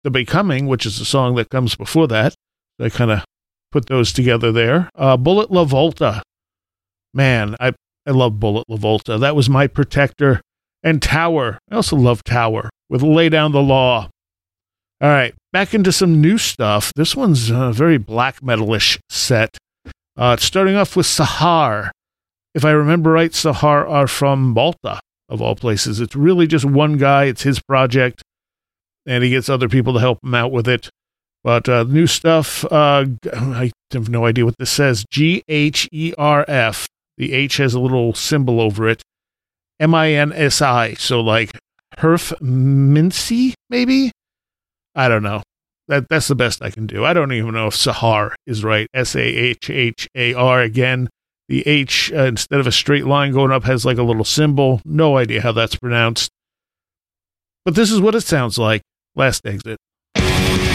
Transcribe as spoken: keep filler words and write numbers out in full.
The Becoming, which is the song that comes before that. I kind of put those together there. Uh, Bullet La Volta. Man, I, I love Bullet La Volta. That was my protector. And Tower. I also love Tower with Lay Down the Law. All right, back into some new stuff. This one's a very black metalish set. Uh, it's starting off with Sahar. If I remember right, Sahar are from Malta, of all places. It's really just one guy. It's his project, and he gets other people to help him out with it. But uh, new stuff, uh, I have no idea what this says. G H E R F. The H has a little symbol over it. M I N S I. So like Herf Mincy, maybe? I don't know. That That's the best I can do. I don't even know if Sahar is right. S A H H A R. Again, the H, uh, instead of a straight line going up, has like a little symbol. No idea how that's pronounced. But this is what it sounds like. Last Exit.